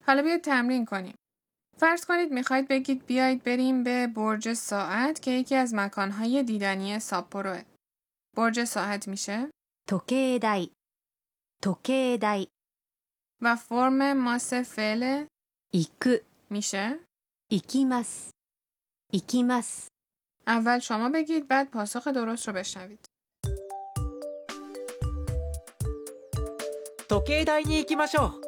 حالا بیاید تمرین کنیم. فرض کنید میخواید بگید بیایید بریم به برج ساعت که یکی از مکانهای دیدنی ساپوروه. برج ساعت میشه 時計台、時計台、 و فرم ماس فعل 行く、 میشه. 行きます、行きます。 اول شما بگید بعد پاسخ درست رو بشنوید. 時計台に行きましょう。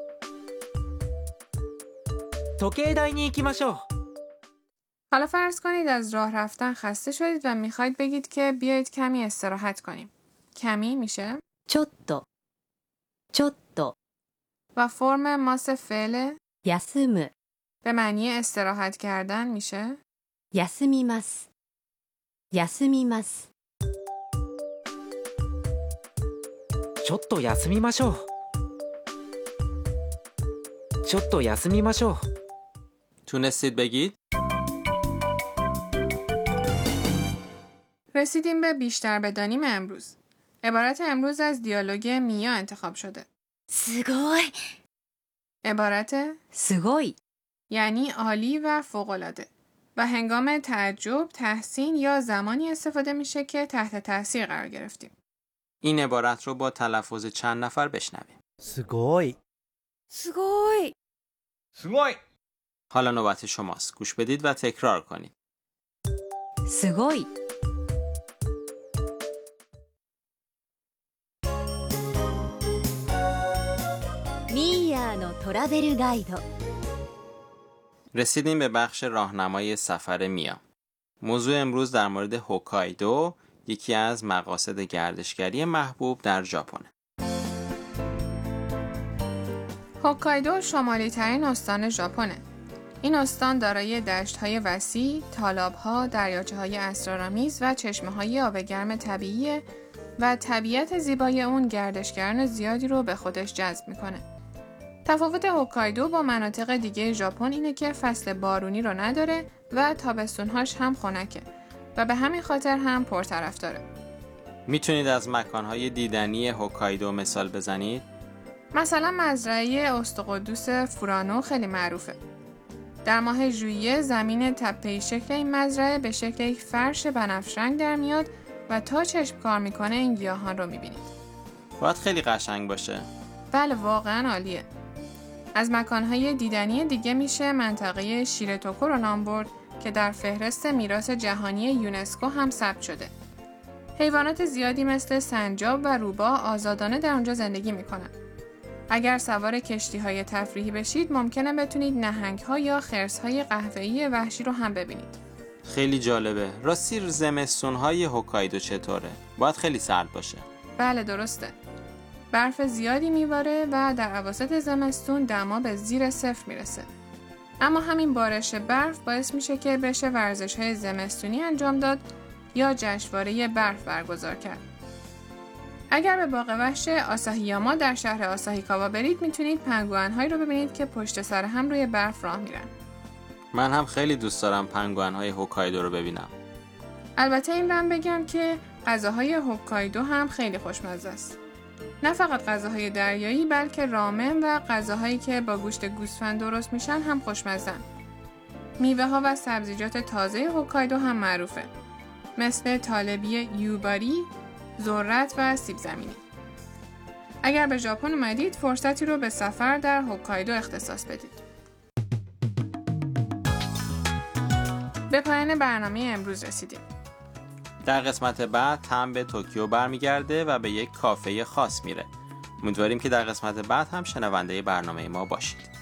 時計台に行きましょう。 حالا فرض کنید از راه رفتن خسته شدید و میخواید بگید که بیایید کمی استراحت کنیم. کمی میشه ちょっと、ちょっと、 و فرم ماس فعل 休む、 به معنی استراحت کردن میشه 休みます、休みます。 ちょっと休みましょう。ちょっと休みましょう。 تونستید بگید؟ رسیدیم به بیشتر بدانیم امروز. عبارت امروز از دیالوگ میا انتخاب شده. すごい、 عبارت すごい。 یعنی عالی و فوق‌العاده و هنگام تعجب، تحسین یا زمانی استفاده میشه که تحت تاثیر قرار گرفتیم. این عبارت رو با تلفظ چند نفر بشنویم. すごい。 すごい。 すごい。 حالا نوبت شماست. گوش بدید و تکرار کنید. すごい。 ミーヤーのトラベルガイド。 رسیدیم به بخش راهنمای سفر میا. موضوع امروز در مورد هوکایدو، یکی از مقاصد گردشگری محبوب در ژاپن. هوکایدو شمالی ترین استان ژاپنه. این استان دارای دشت‌های وسیع، تالاب‌ها، دریاچه‌های اسرارآمیز و چشمه‌های آب گرم طبیعیه و طبیعت زیبای اون گردشگران زیادی رو به خودش جذب میکنه. تفاوت هوکایدو با مناطق دیگه ژاپن اینه که فصل بارونی رو نداره و تابستون‌هاش هم خنکه و به همین خاطر هم پرطرفداره. میتونید از مکانهای دیدنی هوکایدو مثال بزنید؟ مثلا مزرعه اسطقدوس فورانو خیلی معروفه. در ماه ژوئیه زمین تپه‌ای شکل این مزرعه به شکل یک فرش بنفشرنگ در میاد و تا چشم کار میکنه این گیاهان رو میبینید. باید خیلی قشنگ باشه. بله واقعا عالیه. از مکانهای دیدنی دیگه میشه منطقه شیرتوکو رو نام برد که در فهرست میراث جهانی یونسکو هم ثبت شده. حیوانات زیادی مثل سنجاب و روباه آزادانه در اونجا زندگی میکنن. اگر سوار کشتی‌های تفریحی بشید ممکنه بتونید نهنگ‌ها یا خرس‌های قهوه‌ای وحشی رو هم ببینید. خیلی جالبه. راستی زمستون‌های هوکایدو چطوره؟ باید خیلی سرد باشه. بله درسته. برف زیادی میباره و در اواسط زمستون دما به زیر صفر میرسه. اما همین بارش برف باعث میشه که بشه ورزش‌های زمستونی انجام داد یا جشنواره برف برگزار کرد. اگر به باغ وحش آساهیاما در شهر آساهیکاوا برید میتونید پنگوئن‌هایی رو ببینید که پشت سر هم روی برف راه میرن. من هم خیلی دوست دارم پنگوئن‌های هوکایدو رو ببینم. البته این رو بگم که غذاهای هوکایدو هم خیلی خوشمزه است. نه فقط غذاهای دریایی بلکه رامن و غذاهایی که با گوشت گوسفند درست میشن هم خوشمزه‌ان. میوه‌ها و سبزیجات تازه هوکایدو هم معروفه. مثل طالبی یوباری، ذرت و سیب زمینی. اگر به ژاپن اومدید فرصتی رو به سفر در هوکایدو اختصاص بدید. به پایان برنامه امروز رسیدیم. در قسمت بعد تم به توکیو برمیگرده و به یک کافه خاص میره. امیدواریم که در قسمت بعد هم شنونده برنامه ما باشید.